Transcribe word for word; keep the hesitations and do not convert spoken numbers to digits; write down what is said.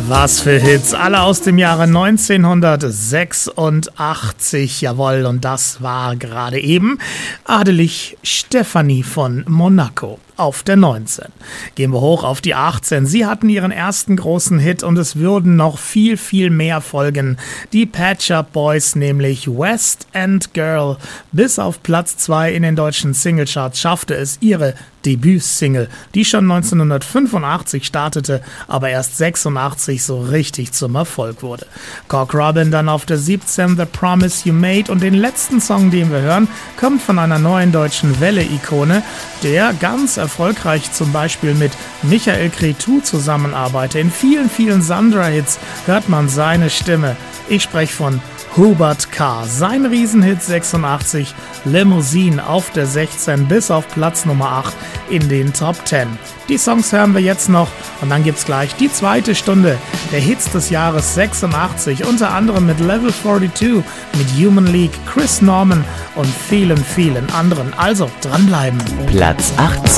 Was für Hits, alle aus dem Jahre neunzehnhundertsechsundachtzig, jawohl, und das war gerade eben Adelich Stefanie von Monaco auf der neunzehn. Gehen wir hoch auf die achtzehn. Sie hatten ihren ersten großen Hit und es würden noch viel, viel mehr folgen. Die Pet Shop Boys, nämlich West End Girl, bis auf Platz zwei in den deutschen Singlecharts schaffte es ihre Debütsingle, die schon neunzehnhundertfünfundachtzig startete, aber erst sechsundachtzig so richtig zum Erfolg wurde. Cock Robin dann auf der siebzehn, The Promise You Made, und den letzten Song, den wir hören, kommt von einer neuen deutschen Welle-Ikone, der ganz erfolgreich zum Beispiel mit Michael Cretu zusammenarbeitet. In vielen, vielen Sandra-Hits hört man seine Stimme. Ich spreche von Hubert K. Sein Riesenhit sechsundachtzig, Limousine auf der sechzehn bis auf Platz Nummer acht in den Top zehn. Die Songs hören wir jetzt noch und dann gibt's gleich die zweite Stunde der Hits des Jahres sechsundachtzig, unter anderem mit Level zweiundvierzig, mit Human League, Chris Norman und vielen, vielen anderen. Also dranbleiben. Platz achtzehn.